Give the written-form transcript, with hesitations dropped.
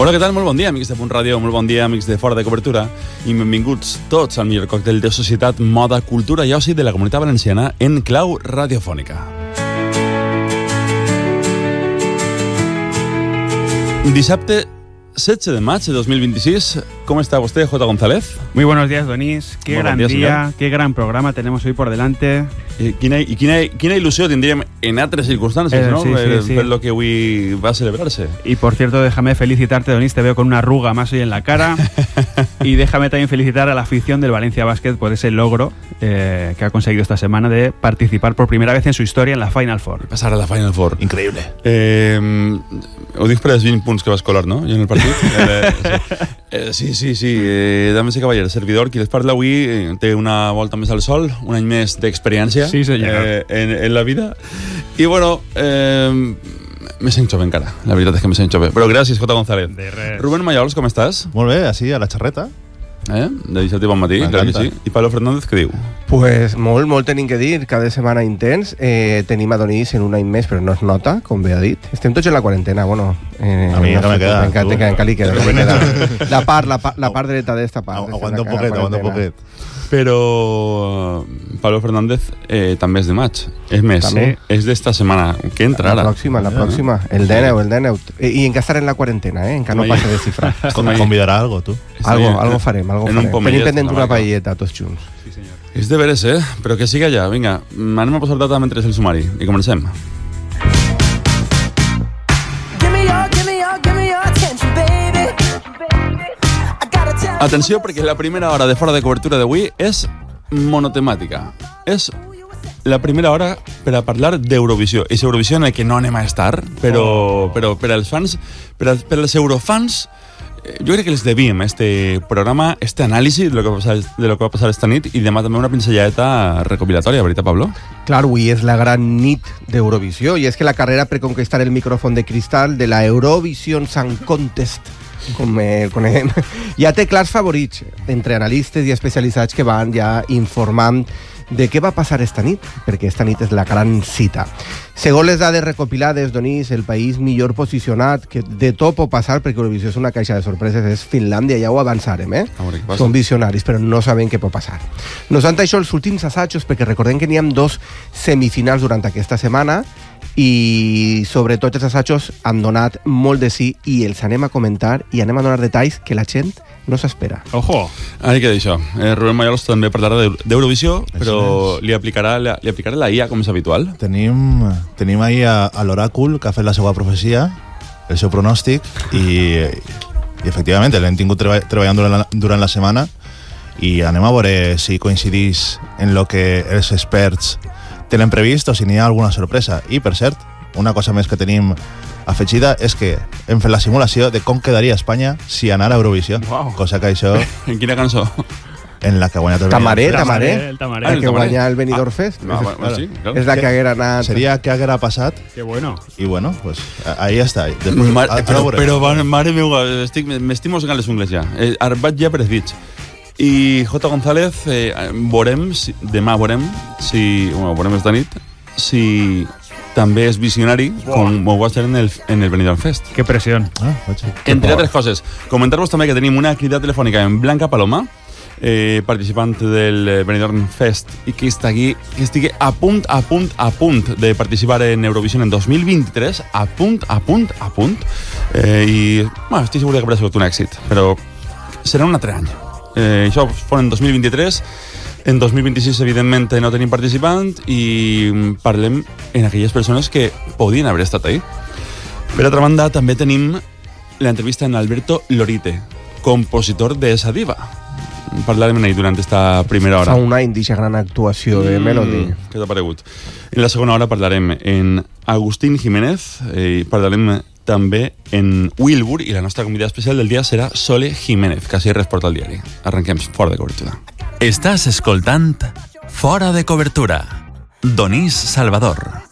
Hola, què tal? Molt bon dia, amics de Punt Ràdio, molt bon dia, amics de Fora de Cobertura, i benvinguts tots al millor còctel de societat, moda, cultura i oci de la Comunitat Valenciana en clau radiofònica. Dissabte 16 de maig de 2026. ¿Cómo está usted, J. González? Muy buenos días, Donís. Qué gran día, qué gran programa tenemos hoy por delante. Quina il·lusió tindríem en altres circunstàncies, ¿no? Sí. Per lo que hoy va a celebrarse. Y por cierto, déjame felicitarte, Donís, te veo con una arruga más hoy en la cara. Y déjame también felicitar a la afición del Valencia Basket por ese logro que ha conseguido esta semana de participar por primera vez en su historia en la Final Four. Passar a la Final Four. Increïble. Ho dic per els 20 punts que vas colar, no? Jo en el partit. Sí. Dames i cavallers, servidor, qui les parla avui té una volta més al sol, un any més d'experiència en la vida. I bueno, me sent jove encara. La veritat és que me sent jove. Però gràcies, J. González. Rubén Mallols, com estàs? Molt bé, així, a la xarreta. De dissabte bon matí, clar que sí. I Pablo Fernández, què diu? Pues molt tenim que dir, cada setmana intens. Tenim a Donís en un any més, però no es nota, com bé ha dit. Estem tots en la quarantena, bueno. A mi no me queda. Encara li queda. La part dreta d'esta part. Aguanta un poquet. Però Pablo Fernández també és de maig. És més, és d'esta setmana. Què entra ara? La pròxima. El 19. I encara estarà en la quarantena, encara no passa de xifrar. Convidarà algo, tu? Algo farem. Tenim pendent una paelleta, tots junts. Sí, senyor. És de veres, però que siga ja. Vinga, anem a posar data mentre és el sumari. I comencem. Atenció, perquè la primera hora de Fora de Cobertura d'avui és monotemàtica. És la primera hora per a parlar d'Eurovisió. És Eurovisió en el que no anem a estar, però per als fans, per als eurofans, jo crec que les devim este programa, este anàlisi de lo que va passar esta nit, i demà també una pinzelladeta recopilatòria, veritat, Pablo? Clar, avui és la gran nit d'Eurovisió, i és que la carrera per conquistar el micròfon de cristal de la Eurovision Song Contest, com el coneguem, ja té clars favorits entre analistes i especialitzats que van ja informant de què va passar esta nit, perquè esta nit és la gran cita. Segons les dades recopilades, Donís, el país millor posicionat, que de tot pot passar, perquè Eurovisió és una caixa de sorpreses, és Finlàndia, ja ho avançarem, Són visionaris, però no sabem què pot passar. Nos han això els últims assajos, perquè recordem que n'hi ha 2 semifinals durant aquesta setmana, i sobretot els assajos han donat molt de sí, i els anem a comentar i anem a donar detalls que la gent no s'espera. Ojo! Ara què d'això? Rubén Mallols també parlarà d'Eurovisió, però li aplicarà la IA com és habitual. Tenim ahir a l'oràcul que ha fet la seva profecia, el seu pronòstic, i efectivament l'hem tingut treballant durant la setmana, i anem a veure si coincidís en lo que els experts tenen previst o si n'hi ha alguna sorpresa. I, per cert, una cosa més que tenim afegida és que hem fet la simulació de com quedaria Espanya si anara a Eurovisió. Wow. Cosa que això... En quina cançó? En la que ha guanyat el Tamaré. El que guanya el Benidorm Fest. Sí, claro. És la que haguera anat... Seria que haguera passat. Qué bueno. I bueno, pues ahí està. Però mare meva, m'estic mossegant les ungles ja. Vaig ja precis. I J. González, demà veurem esta nit, si també és visionari, com ho va ser en el Benidorm Fest. Qué presión. Entre altres coses, comentar-vos també que tenim una crida telefònica en Blanca Paloma, participant del Benidorm Fest, i que estigui a punt de participar en Eurovisió en 2023, a punt, i estic segur que haurà sigut un èxit, però serà un altre any. Això fos en 2023, en 2026 evidentment no tenim participant, i parlem en aquelles persones que podien haver estat ahí. Per altra banda, també tenim l'entrevista en Alberto Lorite, compositor de esa diva. Parlarem en ell durant esta primera hora. Fa un any d'aquesta gran actuació de Melody. Què t'ha paregut? En la segona hora parlarem en Agustín Jiménez, i parlarem també en Wilbur, i la nostra convidada especial del dia serà Sole Jiménez, que així reporta el diari. Arrenquem Fora de Cobertura. Estàs escoltant Fora de Cobertura. Donís Salvador.